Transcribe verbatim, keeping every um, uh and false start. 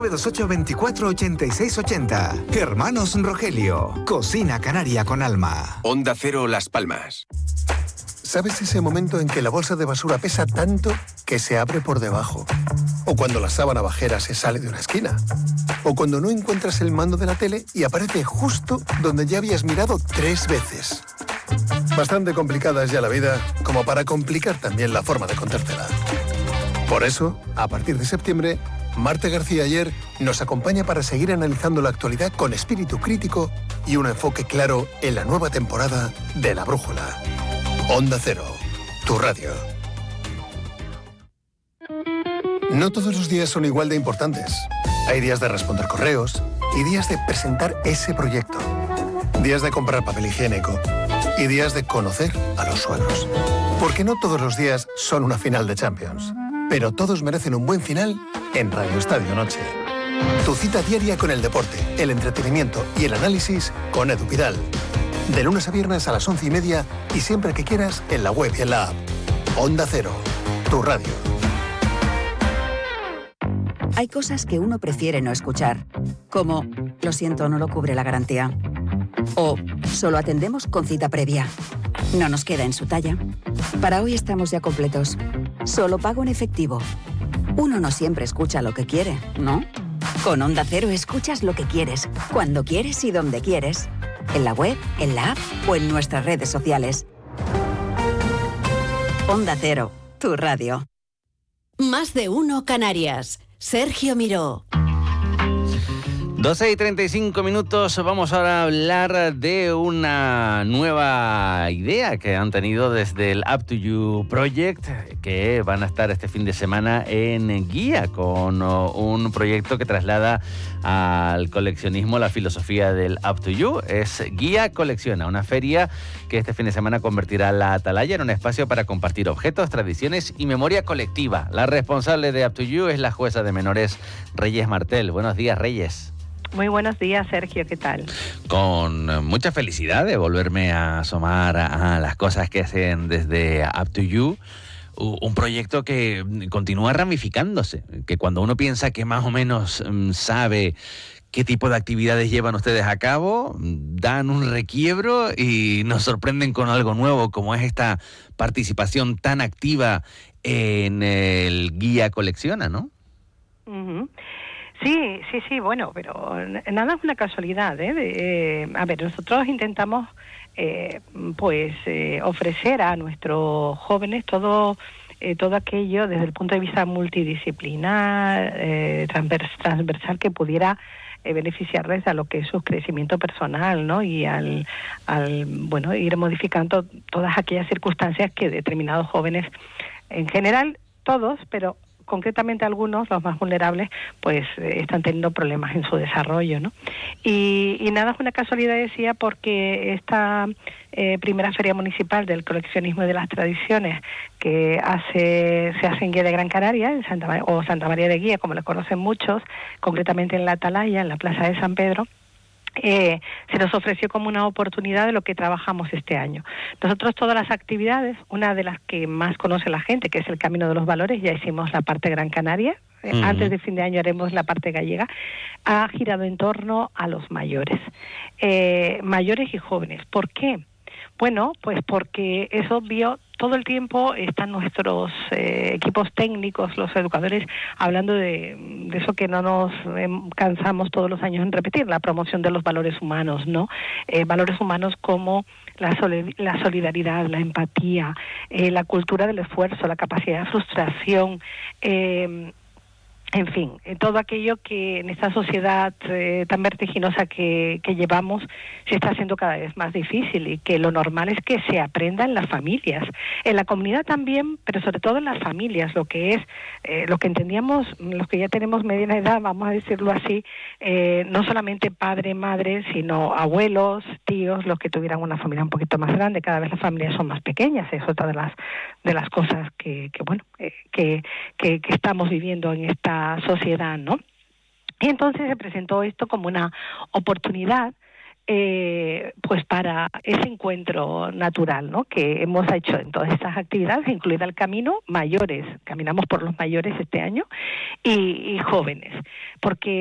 nueve dos ocho, veinticuatro, ochenta y seis, ochenta. Hermanos Rogelio. Cocina canaria con alma. Onda Cero Las Palmas. ¿Sabes ese momento en que la bolsa de basura pesa tanto que se abre por debajo? O cuando la sábana bajera se sale de una esquina. O cuando no encuentras el mando de la tele y aparece justo donde ya habías mirado tres veces. Bastante complicada es ya la vida como para complicar también la forma de contártela. Por eso, a partir de septiembre, Marta García Ayer nos acompaña para seguir analizando la actualidad con espíritu crítico y un enfoque claro en la nueva temporada de La Brújula. Onda Cero, tu radio. No todos los días son igual de importantes. Hay días de responder correos y días de presentar ese proyecto. Días de comprar papel higiénico y días de conocer a los suegros. Porque no todos los días son una final de Champions. Pero todos merecen un buen final en Radio Estadio Noche. Tu cita diaria con el deporte, el entretenimiento y el análisis con Edu Pidal. De lunes a viernes a las once y media y siempre que quieras en la web y en la app. Onda Cero, tu radio. Hay cosas que uno prefiere no escuchar, como lo siento, no lo cubre la garantía. O solo atendemos con cita previa. No nos queda en su talla. Para hoy estamos ya completos. Solo pago en efectivo. Uno no siempre escucha lo que quiere, ¿no? Con Onda Cero escuchas lo que quieres, cuando quieres y donde quieres. En la web, en la app o en nuestras redes sociales. Onda Cero, tu radio. Más de uno Canarias. Sergio Miró. doce y treinta y cinco minutos, vamos ahora a hablar de una nueva idea que han tenido desde el Up to You Project, que van a estar este fin de semana en Guía, con un proyecto que traslada al coleccionismo la filosofía del Up to You. Es Guía Colecciona, una feria que este fin de semana convertirá la Atalaya en un espacio para compartir objetos, tradiciones y memoria colectiva. La responsable de Up to You es la jueza de menores Reyes Martel. Buenos días, Reyes. Muy buenos días, Sergio, ¿qué tal? Con mucha felicidad de volverme a asomar a, a las cosas que hacen desde Up to You, un proyecto que continúa ramificándose, que cuando uno piensa que más o menos um, sabe qué tipo de actividades llevan ustedes a cabo, dan un requiebro y nos sorprenden con algo nuevo, como es esta participación tan activa en el Guía Colecciona, ¿no? Uh-huh. Sí, sí, sí, bueno, pero nada es una casualidad, ¿eh? De, eh a ver, nosotros intentamos eh, pues eh, ofrecer a nuestros jóvenes todo eh, todo aquello desde el punto de vista multidisciplinar, eh, transvers, transversal, que pudiera eh, beneficiarles a lo que es su crecimiento personal, ¿no? Y al, al bueno, ir modificando todas aquellas circunstancias que determinados jóvenes, en general todos, pero concretamente algunos, los más vulnerables, pues eh, están teniendo problemas en su desarrollo, ¿no? Y, y nada es una casualidad, decía, porque esta eh, primera feria municipal del coleccionismo y de las tradiciones que hace se hace en Guía de Gran Canaria, en Santa, o Santa María de Guía, como le conocen muchos, concretamente en la Atalaya, en la Plaza de San Pedro, Eh, se nos ofreció como una oportunidad de lo que trabajamos este año. Nosotros todas las actividades, una de las que más conoce la gente, que es el Camino de los Valores, ya hicimos la parte Gran Canaria, uh-huh. Antes de fin de año haremos la parte gallega, ha girado en torno a los mayores, eh, mayores y jóvenes. ¿Por qué? Bueno, pues porque es obvio, todo el tiempo están nuestros eh, equipos técnicos, los educadores, hablando de, de eso que no nos eh, cansamos todos los años en repetir, la promoción de los valores humanos, ¿no? Eh, valores humanos como la, sol- la solidaridad, la empatía, eh, la cultura del esfuerzo, la capacidad de frustración, eh, en fin, todo aquello que en esta sociedad eh, tan vertiginosa que, que llevamos se está haciendo cada vez más difícil, y que lo normal es que se aprenda en las familias, en la comunidad también, pero sobre todo en las familias, lo que es, eh, lo que entendíamos, los que ya tenemos mediana edad, vamos a decirlo así, eh, no solamente padre, madre, sino abuelos, tíos, los que tuvieran una familia un poquito más grande. Cada vez las familias son más pequeñas, es otra de las de las cosas que, que bueno, eh, que, que, que estamos viviendo en esta sociedad, ¿no? Y entonces se presentó esto como una oportunidad Eh, pues para ese encuentro natural, ¿no?, que hemos hecho en todas estas actividades, incluida el camino, mayores, caminamos por los mayores este año, y, y jóvenes, porque